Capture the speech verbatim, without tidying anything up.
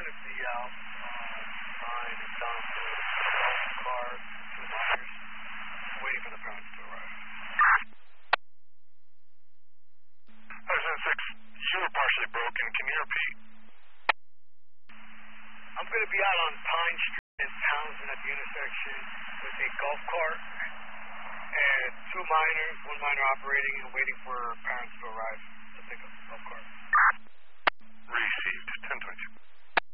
fifty out on nine and down to the car, two minors, waiting for the parents to arrive. Resident six, you were partially broken. Can you repeat? I'm going to be out on Pine Street in Townsend at the intersection with a golf cart and two minors, one minor operating and waiting for parents to arrive to pick up the golf cart. Received, ten twenty-two.